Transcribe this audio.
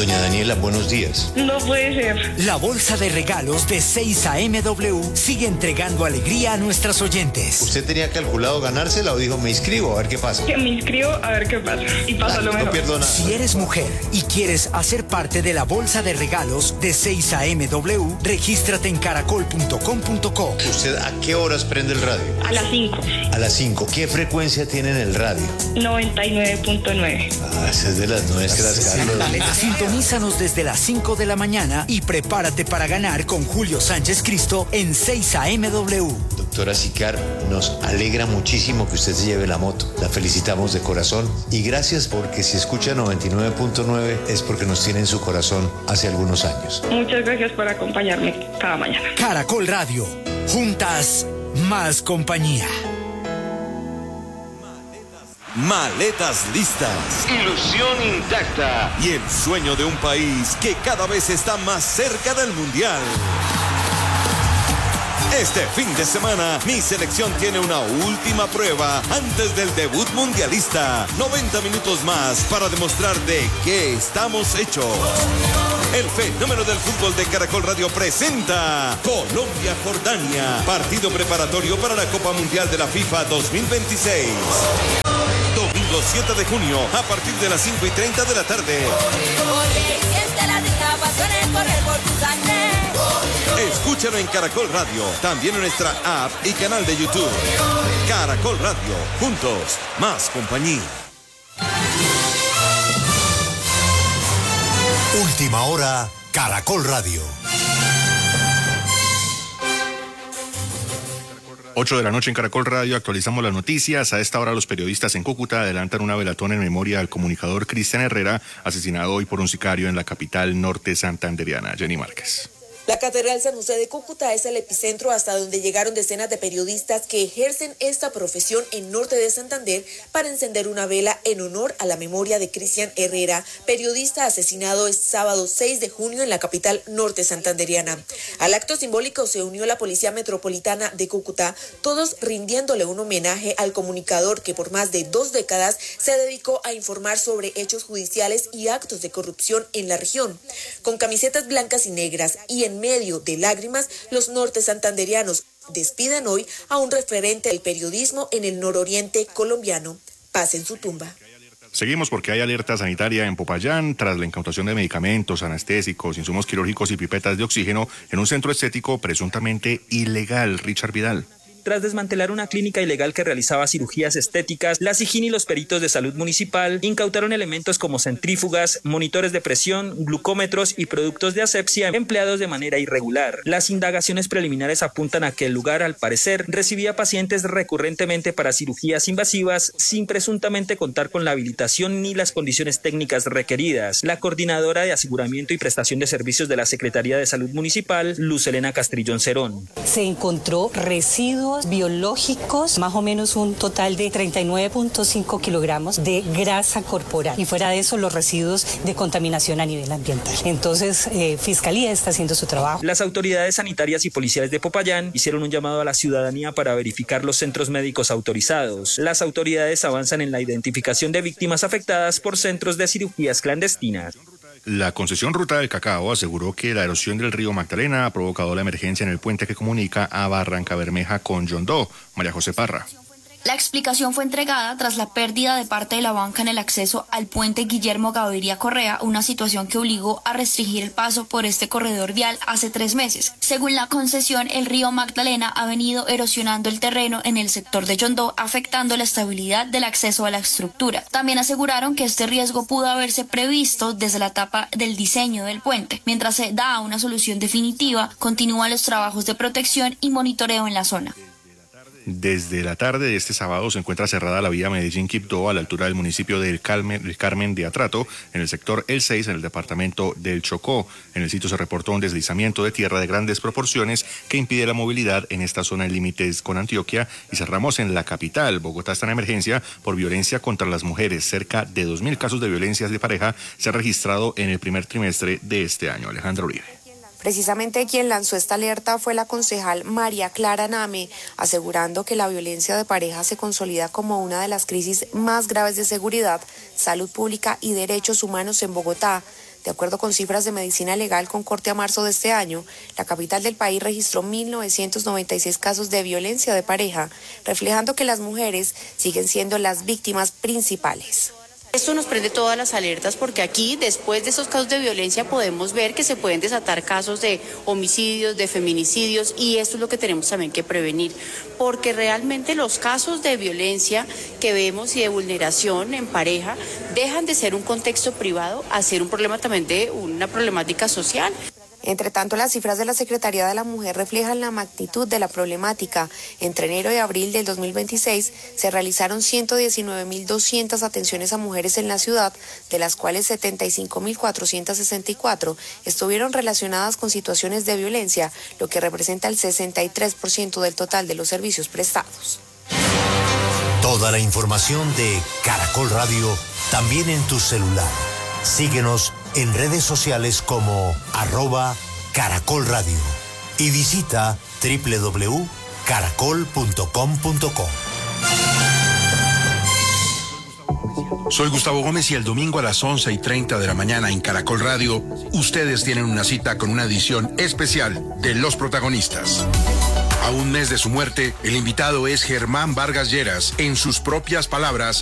Doña Daniela, buenos días. No puede ser. La bolsa de regalos de 6 a.m.w. sigue entregando alegría a nuestras oyentes. ¿Usted tenía calculado ganársela o dijo me inscribo a ver qué pasa? Que me inscribo a ver qué pasa. Y pasa lo mejor. No pierdo nada. Si eres mujer y quieres hacer parte de la bolsa de regalos de 6 a.m.w, regístrate en caracol.com.co. ¿Usted a qué horas prende el radio? A las 5. A las 5. ¿Qué frecuencia tiene en el radio? 99.9. Esa es de las nuestras, Carlos. Sintonízanos desde las 5 de la mañana y prepárate para ganar con Julio Sánchez Cristo en 6 a.m.w. Doctora Sicar, nos alegra muchísimo que usted se lleve la moto. La felicitamos de corazón y gracias porque si escucha 99.9 es porque nos tiene en su corazón hace algunos años. Muchas gracias por acompañarme cada mañana. Caracol Radio. Juntas, más compañía. Maletas listas, ilusión intacta y el sueño de un país que cada vez está más cerca del Mundial. Este fin de semana, mi selección tiene una última prueba antes del debut mundialista. 90 minutos más para demostrar de qué estamos hechos. El fenómeno del fútbol de Caracol Radio presenta Colombia-Jordania, partido preparatorio para la Copa Mundial de la FIFA 2026. Domingo 7 de junio, a partir de las 5:30 de la tarde. Escúchalo en Caracol Radio, también en nuestra app y canal de YouTube. Caracol Radio, juntos, más compañía. Última hora, Caracol Radio. 8 de la noche en Caracol Radio, actualizamos las noticias. A esta hora los periodistas en Cúcuta adelantan una velatón en memoria al comunicador Cristian Herrera, asesinado hoy por un sicario en la capital norte santandereana. Jenny Márquez. La Catedral San José de Cúcuta es el epicentro hasta donde llegaron decenas de periodistas que ejercen esta profesión en norte de Santander para encender una vela en honor a la memoria de Cristian Herrera, periodista asesinado este sábado 6 de junio en la capital norte santandereana. Al acto simbólico se unió la Policía Metropolitana de Cúcuta, todos rindiéndole un homenaje al comunicador que por más de 2 décadas se dedicó a informar sobre hechos judiciales y actos de corrupción en la región. Con camisetas blancas y negras y en medio de lágrimas, los norte santanderianos despiden hoy a un referente del periodismo en el nororiente colombiano. Paz en su tumba. Seguimos porque hay alerta sanitaria en Popayán tras la incautación de medicamentos, anestésicos, insumos quirúrgicos y pipetas de oxígeno en un centro estético presuntamente ilegal. Richard Vidal. Tras desmantelar una clínica ilegal que realizaba cirugías estéticas, la SIJIN y los peritos de salud municipal incautaron elementos como centrífugas, monitores de presión, glucómetros y productos de asepsia empleados de manera irregular. Las indagaciones preliminares apuntan a que el lugar, al parecer, recibía pacientes recurrentemente para cirugías invasivas sin presuntamente contar con la habilitación ni las condiciones técnicas requeridas. La coordinadora de aseguramiento y prestación de servicios de la Secretaría de Salud Municipal, Luz Elena Castrillón Cerón. Se encontró residuos biológicos, más o menos un total de 39.5 kilogramos de grasa corporal y fuera de eso los residuos de contaminación a nivel ambiental. Entonces, Fiscalía está haciendo su trabajo. Las autoridades sanitarias y policiales de Popayán hicieron un llamado a la ciudadanía para verificar los centros médicos autorizados. Las autoridades avanzan en la identificación de víctimas afectadas por centros de cirugías clandestinas. La concesión Ruta del Cacao aseguró que la erosión del río Magdalena ha provocado la emergencia en el puente que comunica a Barranca Bermeja con Yondó. María José Parra. La explicación fue entregada tras la pérdida de parte de la banca en el acceso al puente Guillermo Gaviria Correa, una situación que obligó a restringir el paso por este corredor vial hace 3 meses. Según la concesión, el río Magdalena ha venido erosionando el terreno en el sector de Yondó, afectando la estabilidad del acceso a la estructura. También aseguraron que este riesgo pudo haberse previsto desde la etapa del diseño del puente. Mientras se da una solución definitiva, continúan los trabajos de protección y monitoreo en la zona. Desde la tarde de este sábado se encuentra cerrada la vía Medellín-Quibdó a la altura del municipio del Carmen de Atrato, en el sector El 6, en el departamento del Chocó. En el sitio se reportó un deslizamiento de tierra de grandes proporciones que impide la movilidad en esta zona en límites con Antioquia. Y cerramos en la capital. Bogotá está en emergencia por violencia contra las mujeres. Cerca de 2.000 casos de violencia de pareja se han registrado en el primer trimestre de este año. Alejandra Uribe. Precisamente quien lanzó esta alerta fue la concejal María Clara Name, asegurando que la violencia de pareja se consolida como una de las crisis más graves de seguridad, salud pública y derechos humanos en Bogotá. De acuerdo con cifras de Medicina Legal con corte a marzo de este año, la capital del país registró 1.996 casos de violencia de pareja, reflejando que las mujeres siguen siendo las víctimas principales. Esto nos prende todas las alertas porque aquí, después de esos casos de violencia, podemos ver que se pueden desatar casos de homicidios, de feminicidios, y esto es lo que tenemos también que prevenir, porque realmente los casos de violencia que vemos y de vulneración en pareja dejan de ser un contexto privado a ser un problema también de una problemática social. Entre tanto, las cifras de la Secretaría de la Mujer reflejan la magnitud de la problemática. Entre enero y abril del 2026 se realizaron 119.200 atenciones a mujeres en la ciudad, de las cuales 75.464 estuvieron relacionadas con situaciones de violencia, lo que representa el 63% del total de los servicios prestados. Toda la información de Caracol Radio también en tu celular. Síguenos en redes sociales como @Caracol Radio y visita www.caracol.com.co. Soy Gustavo Gómez y el domingo a las 11:30 de la mañana en Caracol Radio, ustedes tienen una cita con una edición especial de Los Protagonistas. A un mes de su muerte, el invitado es Germán Vargas Lleras. En sus propias palabras,